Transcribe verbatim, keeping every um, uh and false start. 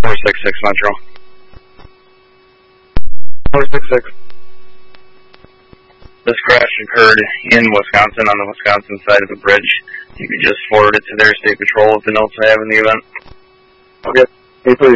four six six Metro. four six six. This crash occurred in Wisconsin on the Wisconsin side of the bridge. You could just forward it to their state patrol with the notes I have in the event. Okay. Hey, please.